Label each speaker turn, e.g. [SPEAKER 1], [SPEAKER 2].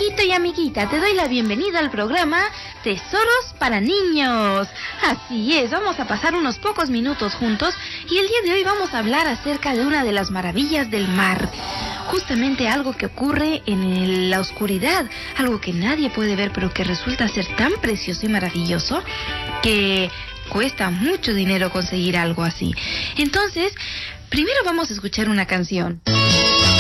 [SPEAKER 1] Amiguito y amiguita, te doy la bienvenida al programa Tesoros para Niños. Así es, vamos a pasar unos pocos minutos juntos y el día de hoy vamos a hablar acerca de una de las maravillas del mar. Justamente algo que ocurre en la oscuridad, algo que nadie puede ver pero que resulta ser tan precioso y maravilloso que cuesta mucho dinero conseguir algo así. Entonces, primero vamos a escuchar una canción.